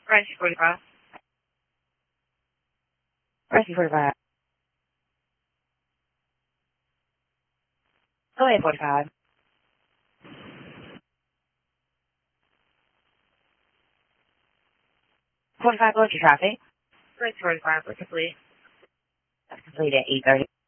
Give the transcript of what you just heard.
Rescue 45. Rescue 45. Go ahead, 45. 45, go to traffic. Rescue 45, we're complete. That's complete at 8:30.